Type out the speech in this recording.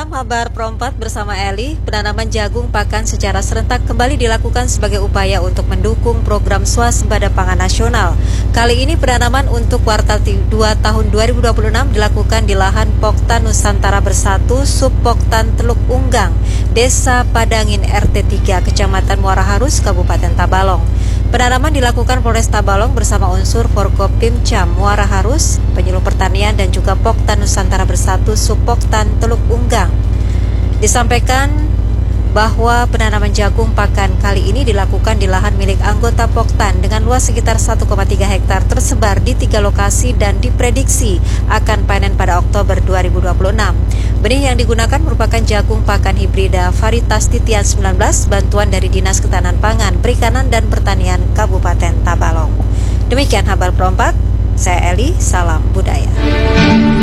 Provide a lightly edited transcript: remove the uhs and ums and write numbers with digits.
Salam Habar Pro 4 bersama Eli. Penanaman jagung pakan secara serentak kembali dilakukan sebagai upaya untuk mendukung program swasembada pangan nasional. Kali ini penanaman untuk kuartal 2 tahun 2026 dilakukan di lahan Poktan Nusantara Bersatu, Subpoktan Teluk Unggang, Desa Padangin RT 3, Kecamatan Muara Harus, Kabupaten Tabalong. Penanaman dilakukan Polres Tabalong bersama unsur Forkopimcam Muara Harus, Penyuluh Pertanian dan juga Poktan Nusantara Bersatu Subpoktan Teluk Unggang. Disampaikan bahwa penanaman jagung pakan kali ini dilakukan di lahan milik anggota Poktan dengan luas sekitar 1,3 hektar tersebar di 3 lokasi dan diprediksi akan panen pada Oktober 2026. Benih yang digunakan merupakan jagung pakan hibrida varietas titian 19 bantuan dari Dinas Ketahanan Pangan, Perikanan dan Pertanian Kabupaten Tabalong. Demikian Habar Pro 4, saya Eli, salam budaya.